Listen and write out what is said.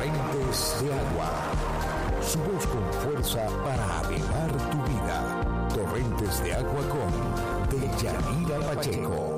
Torrentes de Agua. Su voz con fuerza para avivar tu vida. Torrentes de Agua con Deyanira Pacheco.